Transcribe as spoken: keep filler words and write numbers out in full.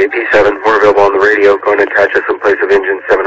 J P seven. We're available on the radio. Go ahead and attach us in place of engine seven